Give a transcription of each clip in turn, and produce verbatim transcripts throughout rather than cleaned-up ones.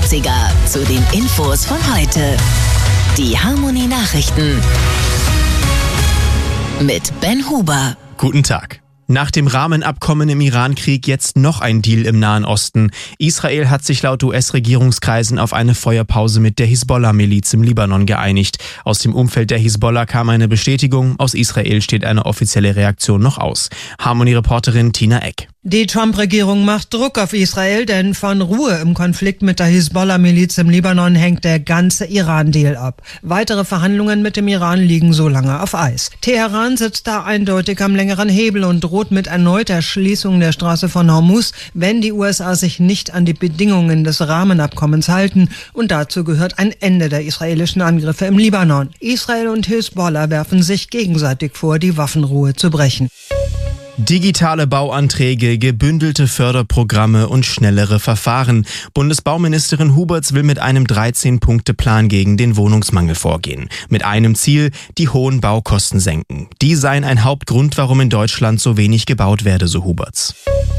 neunziger zu den Infos von heute. Die Harmony Nachrichten mit Ben Huber. Guten Tag. Nach dem Rahmenabkommen im Iran-Krieg jetzt noch ein Deal im Nahen Osten. Israel hat sich laut U S-Regierungskreisen auf eine Feuerpause mit der Hisbollah-Miliz im Libanon geeinigt. Aus dem Umfeld der Hisbollah kam eine Bestätigung. Aus Israel steht eine offizielle Reaktion noch aus. Harmony-Reporterin Tina Eck. Die Trump-Regierung macht Druck auf Israel, denn von Ruhe im Konflikt mit der Hisbollah-Miliz im Libanon hängt der ganze Iran-Deal ab. Weitere Verhandlungen mit dem Iran liegen so lange auf Eis. Teheran sitzt da eindeutig am längeren Hebel und droht mit erneuter Schließung der Straße von Hormuz, wenn die U S A sich nicht an die Bedingungen des Rahmenabkommens halten. Und dazu gehört ein Ende der israelischen Angriffe im Libanon. Israel und Hisbollah werfen sich gegenseitig vor, die Waffenruhe zu brechen. Digitale Bauanträge, gebündelte Förderprogramme und schnellere Verfahren. Bundesbauministerin Huberts will mit einem dreizehn-Punkte-Plan gegen den Wohnungsmangel vorgehen. Mit einem Ziel, die hohen Baukosten senken. Die seien ein Hauptgrund, warum in Deutschland so wenig gebaut werde, so Huberts.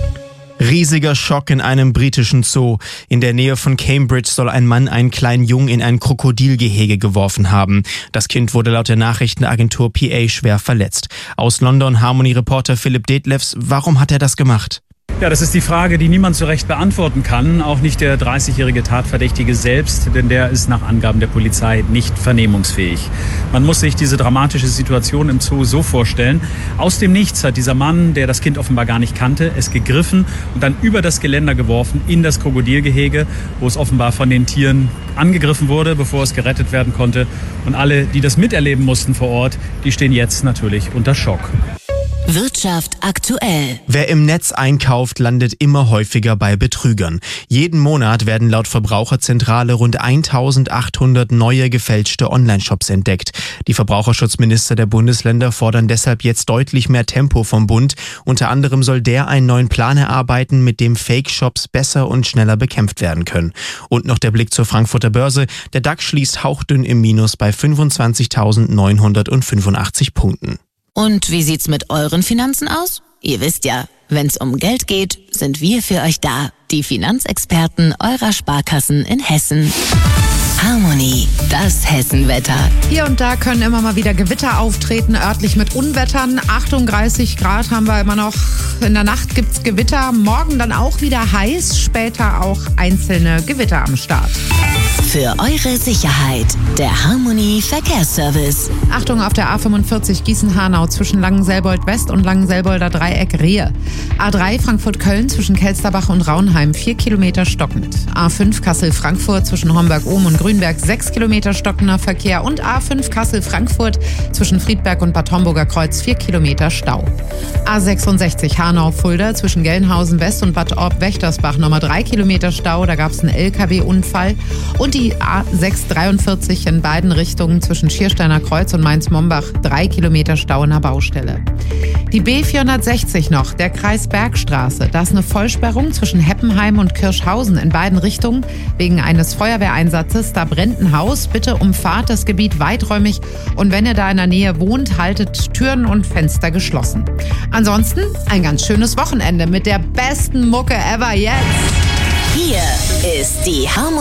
Riesiger Schock in einem britischen Zoo. In der Nähe von Cambridge soll ein Mann einen kleinen Jungen in ein Krokodilgehege geworfen haben. Das Kind wurde laut der Nachrichtenagentur P A schwer verletzt. Aus London Harmony-Reporter Philipp Detlefs. Warum hat er das gemacht? Ja, das ist die Frage, die niemand so recht beantworten kann. Auch nicht der dreißigjährige Tatverdächtige selbst, denn der ist nach Angaben der Polizei nicht vernehmungsfähig. Man muss sich diese dramatische Situation im Zoo so vorstellen. Aus dem Nichts hat dieser Mann, der das Kind offenbar gar nicht kannte, es gegriffen und dann über das Geländer geworfen in das Krokodilgehege, wo es offenbar von den Tieren angegriffen wurde, bevor es gerettet werden konnte. Und alle, die das miterleben mussten vor Ort, die stehen jetzt natürlich unter Schock. Wirtschaft aktuell. Wer im Netz einkauft, landet immer häufiger bei Betrügern. Jeden Monat werden laut Verbraucherzentrale rund eintausendachthundert neue gefälschte Online-Shops entdeckt. Die Verbraucherschutzminister der Bundesländer fordern deshalb jetzt deutlich mehr Tempo vom Bund. Unter anderem soll der einen neuen Plan erarbeiten, mit dem Fake-Shops besser und schneller bekämpft werden können. Und noch der Blick zur Frankfurter Börse. Der DAX schließt hauchdünn im Minus bei fünfundzwanzigtausendneunhundertfünfundachtzig Punkten. Und wie sieht's mit euren Finanzen aus? Ihr wisst ja, wenn's um Geld geht, sind wir für euch da. Die Finanzexperten eurer Sparkassen in Hessen. Harmony, das Hessenwetter. Hier und da können immer mal wieder Gewitter auftreten, örtlich mit Unwettern. Achtung, dreißig Grad haben wir immer noch. In der Nacht gibt's Gewitter. Morgen dann auch wieder heiß. Später auch einzelne Gewitter am Start. Für eure Sicherheit, der Harmony Verkehrsservice. Achtung auf der A fünfundvierzig Gießen-Hanau zwischen Langenselbold-West und Langenselbolder Dreieck Rehe. A drei Frankfurt-Köln zwischen Kelsterbach und Raunheim vier Kilometer stockend. A fünf Kassel-Frankfurt zwischen Homberg-Ohm und Grünberg sechs Kilometer stockender Verkehr und A fünf Kassel-Frankfurt zwischen Friedberg und Bad Homburger Kreuz vier Kilometer Stau. A sechsundsechzig Hanau-Fulda zwischen Gelnhausen West und Bad Orb-Wächtersbach nochmal drei Kilometer Stau, da gab es einen L K W-Unfall. Und die A sechs dreiundvierzig in beiden Richtungen zwischen Schiersteiner Kreuz und Mainz-Mombach drei Kilometer Stau in der Baustelle. Die B vierhundertsechzig noch, der Kreis Bergstraße. Da ist eine Vollsperrung zwischen Heppenheim und Kirschhausen in beiden Richtungen wegen eines Feuerwehreinsatzes. Da brennt ein Haus. Bitte umfahrt das Gebiet weiträumig. Und wenn ihr da in der Nähe wohnt, haltet Türen und Fenster geschlossen. Ansonsten ein ganz schönes Wochenende mit der besten Mucke ever jetzt. Hier ist die Harmony.